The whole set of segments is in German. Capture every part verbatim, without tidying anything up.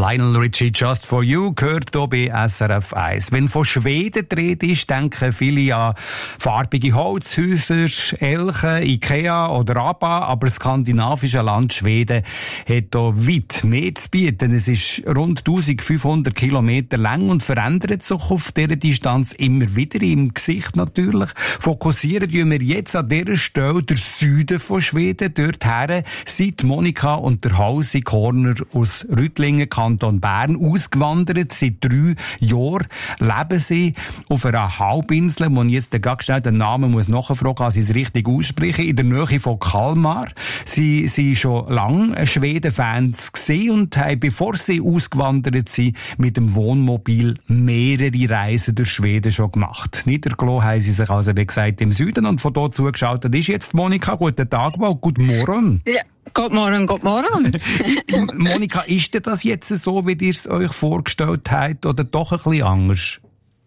Lionel Richie, Just for You, gehört hier bei S R F eins. Wenn von Schweden die Rede ist, denken viele an farbige Holzhäuser, Elche, Ikea oder ABBA, aber das skandinavische Land Schweden hat hier weit mehr zu bieten. Es ist rund eintausendfünfhundert Kilometer lang und verändert sich auf dieser Distanz immer wieder, im Gesicht natürlich. Fokussieren wir jetzt an dieser Stelle der Süden von Schweden. Dorthin sind Monika und der Hausi Korner aus Rüttlingen, Kanton Bern, ausgewandert. Seit drei Jahren leben sie auf einer Halbinsel, wo ich jetzt ganz schnell den Namen muss nachfragen, als ich es richtig ausspreche, in der Nähe von Kalmar. Sie sind schon lange Schweden-Fans gewesen und haben, bevor sie ausgewandert sind, mit dem Wohnmobil mehrere Reisen durch Schweden schon gemacht. Niedergelassen haben sie sich also, wie gesagt, im Süden, und von dort zugeschaltet ist jetzt Monika. Guten Tag, wow, guten Morgen. Ja. Guten Morgen, guten Morgen. Monika, ist denn das jetzt so, wie ihr es euch vorgestellt habt, oder doch ein bisschen anders?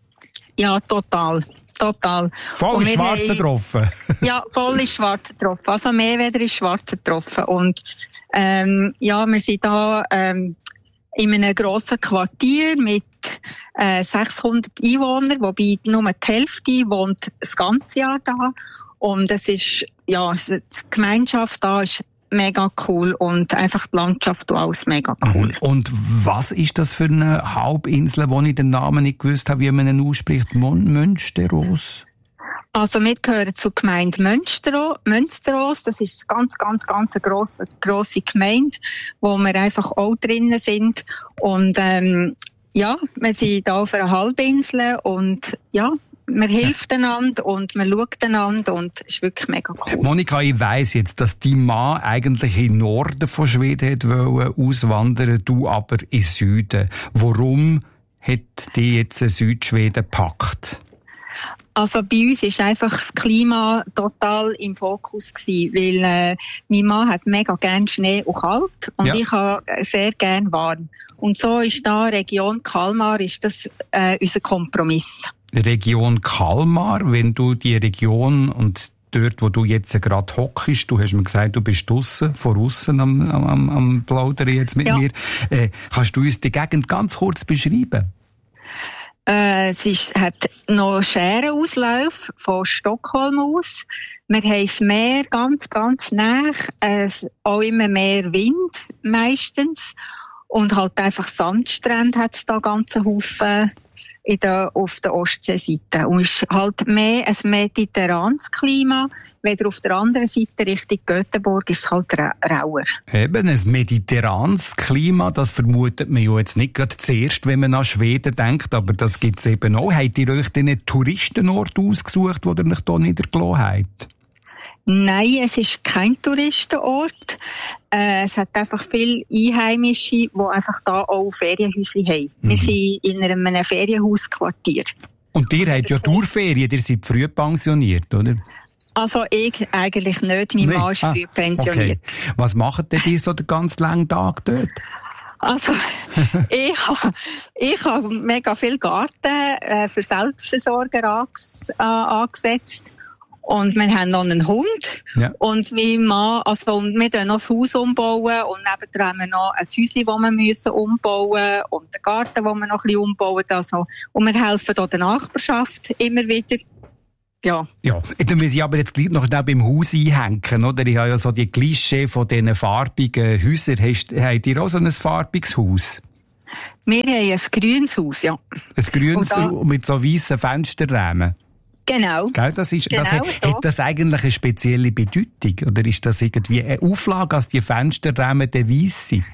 Ja, total. Total. Voll ist Schwarze getroffen. Ja, voll ist Schwarze getroffen. Also mehr wieder ist Schwarze getroffen. Und ähm, ja, wir sind da ähm, in einem grossen Quartier mit äh, sechshundert Einwohnern, wobei nur die Hälfte wohnt das ganze Jahr da. Und es ist, ja, die Gemeinschaft da ist mega cool und einfach die Landschaft und alles mega cool. Und was ist das für eine Halbinsel, wo ich den Namen nicht gewusst habe, wie man ihn ausspricht? Mon- Münsterås? Also wir gehören zur Gemeinde Münsterås. Münsterås, das ist eine ganz, ganz, ganz eine grosse, grosse Gemeinde, wo wir einfach auch drinnen sind. Und ähm, ja, wir sind hier auf einer Halbinsel und ja, man hilft einander und man schaut einander und es ist wirklich mega cool. Monika, ich weiss jetzt, dass dein Mann eigentlich im Norden von Schweden hat wollen auswandern, du aber im Süden. Warum hat dich jetzt Südschweden gepackt? Also bei uns ist einfach das Klima total im Fokus gewesen, weil äh, mein Mann hat mega gern Schnee und kalt und ja. Ich habe sehr gern warm. Und so ist da Region Kalmar ist das äh, unser Kompromiss. Region Kalmar, wenn du die Region und dort, wo du jetzt gerade hockst, du hast mir gesagt, du bist draussen, von aussen am, am, am Plaudern jetzt mit ja. mir. Äh, kannst du uns die Gegend ganz kurz beschreiben? Äh, es ist, hat noch Schärenausläufe von Stockholm aus. Wir haben das Meer ganz, ganz nah. Äh, auch immer mehr Wind, meistens. Und halt einfach Sandstrände hat es da ganzen Haufen in der, auf der Ostseeseite. Und es ist halt mehr ein mediterranes Klima. Weder auf der anderen Seite Richtung Göteborg ist es halt ra- rauer. Eben, ein mediterranes Klima, das vermutet man ja jetzt nicht gerade zuerst, wenn man an Schweden denkt, aber das gibt es eben auch. Habt ihr euch den Touristenort ausgesucht, wo ihr euch hier niedergelassen habt? Nein, es ist kein Touristenort. Äh, es hat einfach viele Einheimische, die einfach da auch Ferienhäuser haben. Mhm. Wir sind in einem Ferienhausquartier. Und ihr habt ja Dauerferien, ihr seid früh pensioniert, oder? Also ich eigentlich nicht, mein nee. Mann ist früh ah, pensioniert. Okay. Was macht denn ihr so den ganz langen Tag dort? Also, ich habe ich ha mega viel Garten äh, für Selbstversorger anges- äh, angesetzt. Und wir haben noch einen Hund. Ja. Und mein Mann, also wir bauen noch das Haus umbauen. Und nebenan haben wir noch ein Häuschen, das wir müssen umbauen müssen. Und einen Garten, den wir noch ein bisschen umbauen. Also, und wir helfen hier der Nachbarschaft immer wieder. Ja. Ja. Dann muss ich aber jetzt gleich noch beim Haus einhängen, oder? Ich habe ja so die Klischee von diesen farbigen Häusern. Hast, habt ihr auch so ein farbiges Haus? Wir haben ein grünes Haus, ja. Ein grünes mit so weißen Fensterrahmen? Genau. Gell, das ist, genau das hat, so. Hat das eigentlich eine spezielle Bedeutung? Oder ist das irgendwie eine Auflage, dass die Fensterrahmen dann weiss sind?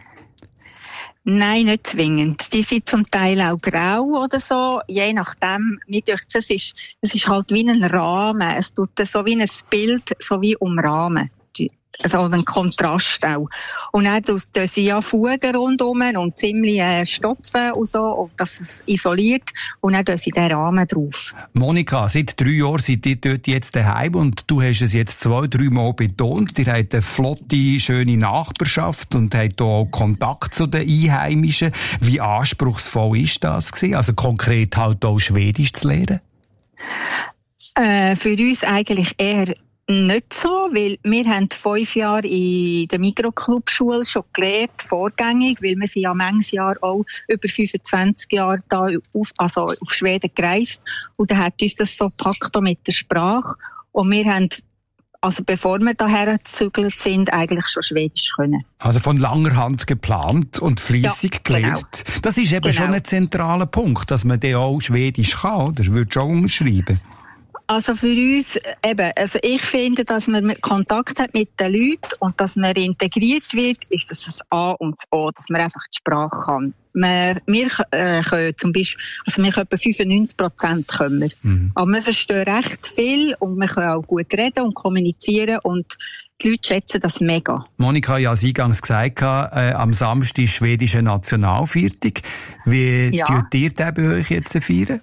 Nein, nicht zwingend. Die sind zum Teil auch grau oder so. Je nachdem, mir denkt, es ist, es ist halt wie ein Rahmen. Es tut so wie ein Bild, so wie umrahmen. Also ein Kontrast auch. Und dann tun sie ja Fugen rundum und ziemlich äh, stopfen und so, und dass es isoliert. Und dann tun sie den Rahmen drauf. Monika, seit drei Jahren seid ihr dort jetzt daheim und du hast es jetzt zwei, drei Mal betont. Ihr habt eine flotte, schöne Nachbarschaft und habt auch Kontakt zu den Einheimischen. Wie anspruchsvoll ist das gewesen? Also konkret halt auch Schwedisch zu lernen? Äh, für uns eigentlich eher nicht so, weil wir haben fünf Jahre in der Mikroclub-Schule schon gelernt, vorgängig, weil wir sind ja manches Jahr auch über fünfundzwanzig Jahre da auf, also auf Schweden gereist. Und da hat uns das so gepackt mit der Sprache. Und wir haben, also bevor wir daher gezügelt sind, eigentlich schon Schwedisch können. Also von langer Hand geplant und fleissig ja, gelernt. Genau. Das ist eben genau. schon ein zentraler Punkt, dass man dann auch Schwedisch kann, oder? Würdest du auch umschreiben? Also für uns, eben, also ich finde, dass man Kontakt hat mit den Leuten und dass man integriert wird, ist das das A und das O, dass man einfach die Sprache kann. Wir, wir äh, können zum Beispiel, also wir können etwa fünfundneunzig Prozent können wir. Mhm. Aber wir verstehen recht viel und wir können auch gut reden und kommunizieren und die Leute schätzen das mega. Monika, ja, Sie eingangs gesagt, äh, am Samstag ist schwedische Nationalviertag. Wie ja. tut ihr den bei euch jetzt feiern?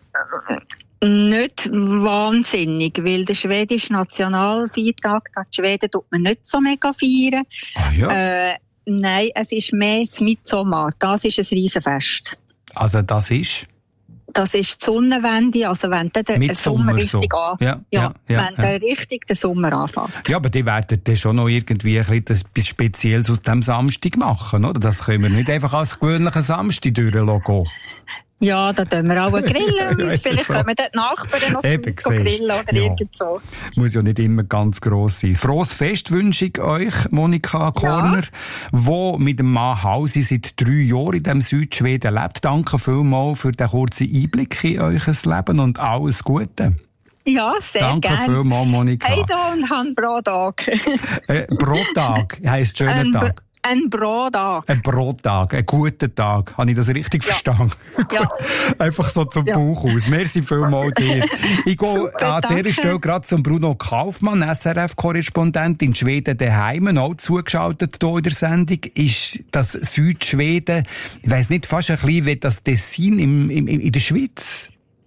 Nicht wahnsinnig, weil der schwedische Nationalfeiertag, die Schweden tut man nicht so mega feiern. Ah, ja. äh, nein, es ist mehr das Midsommar. Das ist ein Riesenfest. Also das ist? Das ist die Sonnenwende, also wenn der, der Sommer richtig so. an, ja, ja, ja, ja, wenn der ja. richtig der Sommer anfängt. Ja, aber die werden dann schon noch irgendwie ein bisschen etwas Spezielles aus dem Samstag machen, oder? Das können wir nicht einfach als gewöhnlichen Samstag durchlassen. Ja, da tun wir auch grillen. ja, Vielleicht so. Können die Nachbarn noch Eben, zu uns grillen oder ja. irgend so. Muss ja nicht immer ganz gross sein. Frohes Fest wünsche ich euch, Monika Korner, ja. wo mit dem Mann Hausi seit drei Jahren in dem Südschweden lebt. Danke vielmals für den kurzen Einblick in euer Leben und alles Gute. Ja, sehr gerne. Danke vielmals, Monika. Hey da und han bra Tag. äh, Brottag heisst schöner ähm, Tag. Ein Brottag. Ein Brottag, ein guter Tag. Habe ich das richtig ja. verstanden? Ja. Einfach so zum ja. Bauch aus. Merci vielmals dir. Ich gehe Super, an dieser Stelle gerade zum Bruno Kaufmann, S R F-Korrespondent in Schweden daheim, auch zugeschaltet hier in der Sendung. Ist das Südschweden, ich weiss nicht, fast ein bisschen wie das Tessin im, im, in der Schweiz?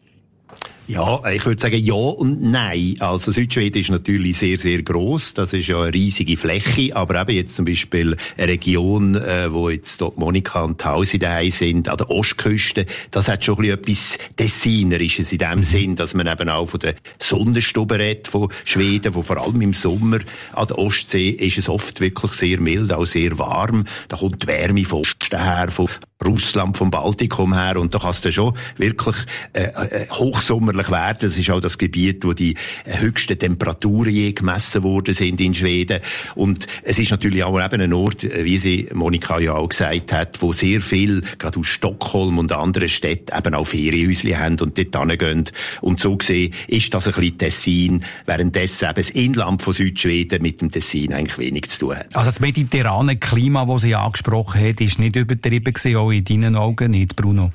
Ja, ich würde sagen ja und nein. Also Südschweden ist natürlich sehr, sehr gross. Das ist ja eine riesige Fläche. Aber eben jetzt zum Beispiel eine Region, äh, wo jetzt dort Monika und Hausi daheim sind, an der Ostküste, das hat schon ein bisschen etwas Tessinerisches in dem mhm. Sinn, dass man eben auch von der Sonnenstube redet, von Schweden, wo vor allem im Sommer an der Ostsee ist es oft wirklich sehr mild, auch sehr warm. Da kommt die Wärme von Osten her, von Russland, vom Baltikum her, und da kann es dann schon wirklich äh, äh, hochsommerlich werden. Das ist auch das Gebiet, wo die äh, höchsten Temperaturen je gemessen worden sind in Schweden. Und es ist natürlich auch eben ein Ort, wie sie Monika ja auch gesagt hat, wo sehr viel, gerade aus Stockholm und anderen Städten, eben auch Ferienhäuschen haben und dort hingehen. Und so gesehen ist das ein bisschen Tessin, währenddessen eben das Inland von Südschweden mit dem Tessin eigentlich wenig zu tun hat. Also das mediterrane Klima, das sie angesprochen hat, ist nicht übertrieben gewesen, auch in deinen Augen nicht, Bruno?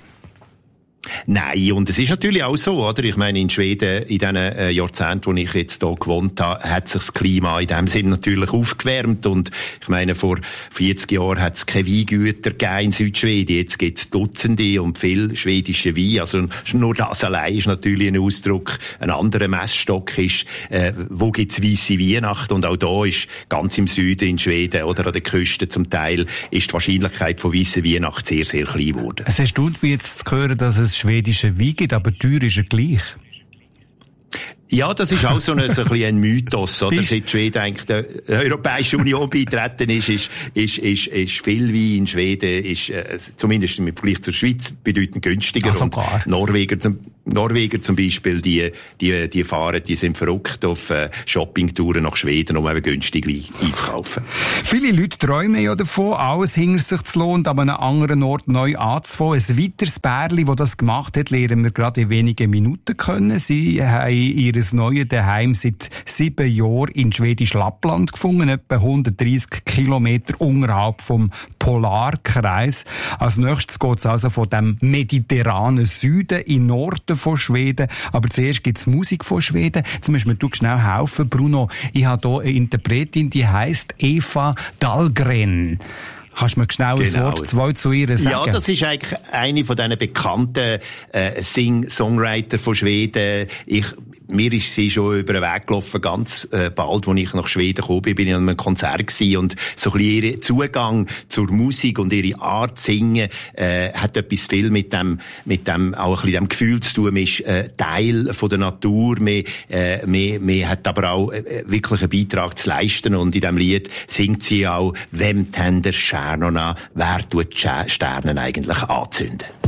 Nein, und es ist natürlich auch so, oder? Ich meine, in Schweden, in den äh, Jahrzehnten, wo ich jetzt hier gewohnt habe, hat sich das Klima in dem Sinn natürlich aufgewärmt. Und ich meine, vor vierzig Jahren hat es keine Weingüter gegeben in Südschweden. Jetzt gibt es Dutzende und viel schwedische Wein. Also nur das allein ist natürlich ein Ausdruck. Ein anderer Messstock ist, äh, wo gibt es weisse Weihnachten? Und auch da ist ganz im Süden in Schweden oder an der Küste zum Teil ist die Wahrscheinlichkeit von weissen Weihnachten sehr, sehr klein geworden. Es erstaunt mich jetzt zu hören, dass es schwedische Wein gibt, aber teuer ist er gleich. Ja, das ist auch so ein, so ein, bisschen ein Mythos, oder? Seit Schweden eigentlich der Europäischen Union beitreten ist, ist, ist, ist, ist viel Wein in Schweden, ist, äh, zumindest im Vergleich zur Schweiz, bedeutend günstiger. Also und Norweger zum, Norweger zum Beispiel, die, die, die fahren, die sind verrückt auf äh, Shoppingtouren nach Schweden, um eben günstig Wein einzukaufen. Viele Leute träumen ja davon, alles hinter sich zu lassen und an einem anderen Ort neu anzufangen. Ein weiteres Pärchen, das das gemacht hat, lernen wir gerade in wenigen Minuten kennen. Sie haben ihr neues Daheim seit sieben Jahren in schwedisch Lappland gefunden, etwa hundertdreissig Kilometer unterhalb vom Polarkreis. Als nächstes geht es also von dem mediterranen Süden in Norden von Schweden. Aber zuerst gibt es Musik von Schweden. Jetzt müssen wir schnell helfen, Bruno. Ich habe hier eine Interpretin, die heisst Eva Dahlgren. Kannst du mir schnell ein genau. Wort zwei zu ihr sagen? Ja, das ist eigentlich eine von diesen bekannten äh, Sing-Songwriter von Schweden. Ich mir ist sie schon über den Weg gelaufen, ganz äh, bald, als ich nach Schweden gekommen bin, bin ich an einem Konzert gewesen und so ein bisschen ihr Zugang zur Musik und ihre Art zu singen, äh, hat etwas viel mit dem, mit dem, auch ein bisschen dem Gefühl zu tun, man ist äh, Teil von der Natur, man, äh, man, man hat aber auch äh, wirklich einen Beitrag zu leisten und in diesem Lied singt sie auch, wem tänder Stjärnorna, wer tut die Sterne eigentlich anzünden?